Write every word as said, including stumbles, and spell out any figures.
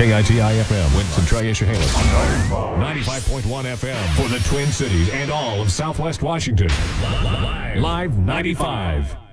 K I T I F M, Winston Tri-Issahalis. ninety-five point one F M for the Twin Cities and all of Southwest Washington. Live ninety-five.